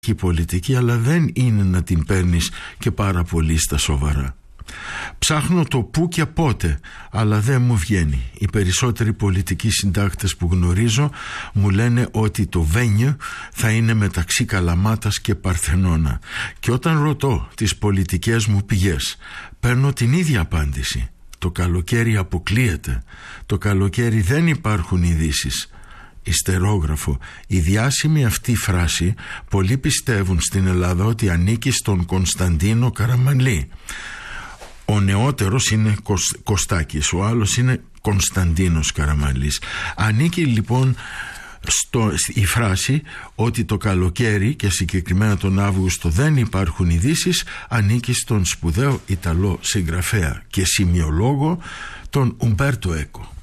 πολιτική, αλλά δεν είναι να την παίρνεις και πάρα πολύ στα σοβαρά. Ψάχνω το πού και πότε, αλλά δεν μου βγαίνει. Οι περισσότεροι πολιτικοί συντάκτες που γνωρίζω μου λένε ότι το Βένιο θα είναι μεταξύ Καλαμάτας και Παρθενώνα. Και όταν ρωτώ τις πολιτικές μου πηγές, παίρνω την ίδια απάντηση. Το καλοκαίρι αποκλείεται. Το καλοκαίρι δεν υπάρχουν ειδήσεις. Ιστερόγραφο. Η διάσημη αυτή φράση πολλοί πιστεύουν στην Ελλάδα ότι ανήκει στον Κωνσταντίνο Καραμανλή. Ο νεότερος είναι Κωστάκης, ο άλλος είναι Κωνσταντίνος Καραμανλής. Ανήκει λοιπόν η φράση ότι το καλοκαίρι και συγκεκριμένα τον Αύγουστο δεν υπάρχουν ειδήσεις, ανήκει στον σπουδαίο Ιταλό συγγραφέα και σημειολόγο τον Ουμπέρτο Έκο.